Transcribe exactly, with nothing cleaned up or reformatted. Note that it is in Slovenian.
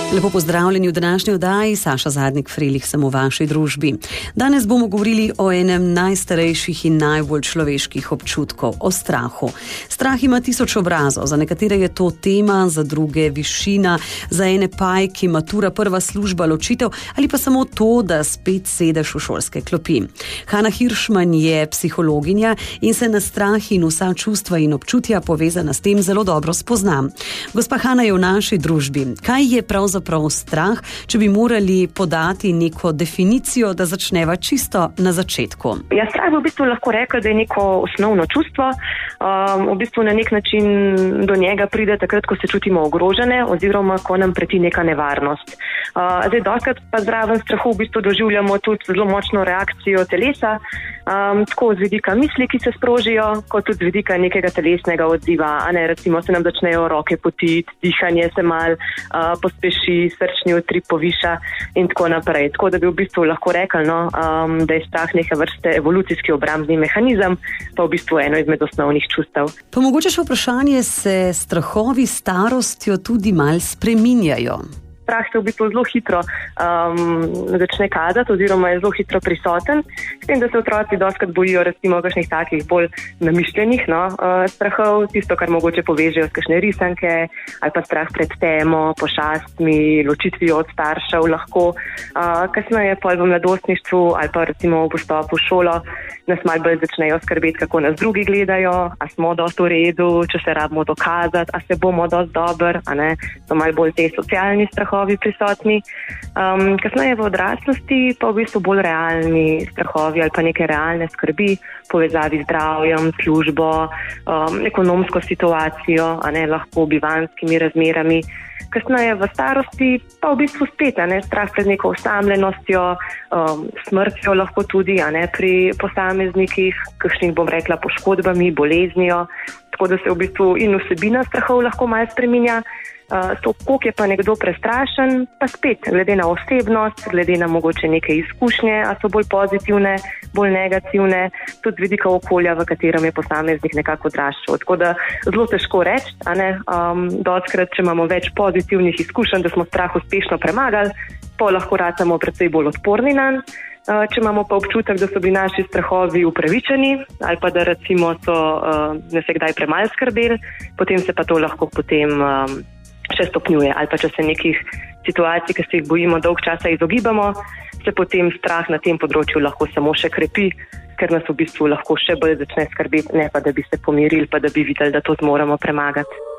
Lepo pozdravljeni v današnji oddaji, Saša Zadnik Frelih sem v vaši družbi. Danes bomo govorili o enem najstarejših in najbolj človeških občutkov, o strahu. Strah ima tisoč obrazov, za nekatere je to tema, za druge višina, za ene pajki, matura, prva služba, ločitev ali pa samo to, da spet sedeš v šolske klopi. Hanna Hiršman je psihologinja in se na strah in vsa čustva in občutja povezana s tem zelo dobro spozna. Gospa Hanna je v naši družbi. Kaj je pravzaprav prav strah, če bi morali podati neko definicijo, da začneva čisto na začetku? Ja, strah bi v bistvu lahko rekel, da je neko osnovno čustvo. Um, v bistvu na nek način do njega pride takrat, ko se čutimo ogrožene oziroma ko nam preti neka nevarnost. Uh, zdaj, dostakrat pa zraven strahu v bistvu doživljamo tudi zelo močno reakcijo telesa, um, tako z vidika misli, ki se sprožijo, kot tudi z vidika nekega telesnega odziva. A ne, recimo se nam začnejo roke potiti, dihanje se mal uh, pospeši, srčni utrip poviša in tako naprej. Tako da bi v bistvu lahko rekli, no, um, da je strah neke vrste evolucijski obrambni mehanizem, pa v bistvu eno izmed osnovnih čustev. Pa mogoče še vprašanje, se strahovi s starostjo tudi mal spreminjajo? Strah se v bistvu zelo hitro um, začne kazati oziroma je zelo hitro prisoten, s tem, da se otroci dostakrat bojijo recimo kakšnih takih bolj namišljenih no, uh, strahov, tisto, kar mogoče povežejo s kakšne risanke ali pa strah pred temo, pošastmi, ločitvijo od staršev lahko. Uh, kasneje pol v mladostništvu ali pa recimo v vstopu v šolo nas malo bolj začnejo skrbeti, kako nas drugi gledajo, a smo dosti v redu, če se rabimo dokazati, a se bomo dosti dober, a ne, so malo bolj te socialni strahovi prisotni. Um, kasneje v odraslosti pa v bistvu bolj realni strahovi ali pa neke realne skrbi, povezavi z zdravjem, službo, um, ekonomsko situacijo, a ne, lahko bivanskimi razmerami. Kasneje v starosti pa v bistvu spet, a ne, strah pred neko osamljenostjo, um, smrtjo lahko tudi, a ne, pri posameznikih, kakšnih bom rekla poškodbami, boleznijo, tako da se v bistvu in vsebina strahov lahko malo spreminja. Uh, to, koliko je pa nekdo prestrašen, pa spet, glede na osebnost, glede na mogoče neke izkušnje, a so bolj pozitivne, bolj negativne, tudi z vidika okolja, v katerem je posameznik nekako odraščal. Tako da zelo težko reči, a ne, um, dostakrat, če imamo več pozitivnih izkušenj, da smo strah uspešno premagali, pa lahko ratamo predvsej bolj odporni nanj. Uh, če imamo pa občutek, da so bili naši strahovi upravičeni ali pa da recimo so uh, ne se kdaj premalo skrbeli, potem se pa to lahko potem um, še stopnjuje. Ali pa če se nekih situacij, ki se jih bojimo dolg časa izogibamo, se potem strah na tem področju lahko samo še krepi, ker nas v bistvu lahko še bolj začne skrbeti, ne pa da bi se pomirili, pa da bi videli, da to zmoremo premagati.